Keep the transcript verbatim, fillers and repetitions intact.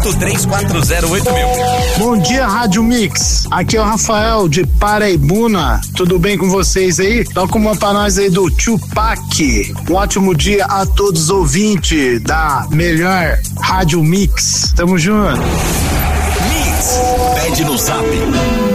três quatro zero oito mil. Bom dia, Rádio Mix. Aqui é o Rafael de Paraibuna. Tudo bem com vocês aí? Toca uma pra nós aí do Tupac. Um ótimo dia a todos os ouvintes da melhor Rádio Mix. Tamo junto. Mix, pede no zap